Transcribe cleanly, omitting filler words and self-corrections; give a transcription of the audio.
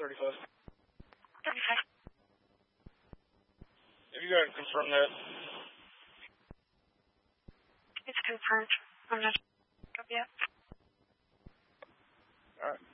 35. 35. If you go ahead and confirm that. It's confirmed. I'm not up yet. All right.